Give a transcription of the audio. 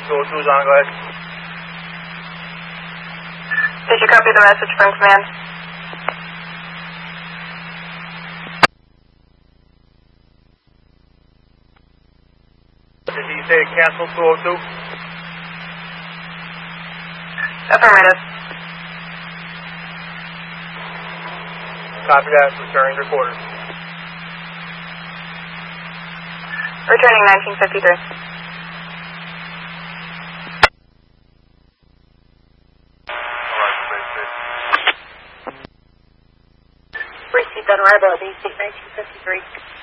202 is on, go ahead. Did you copy the message from command? Did he say cancel 202? Affirmative. Copy that, returning to quarters. Returning 1953. Received on arrival at 1953.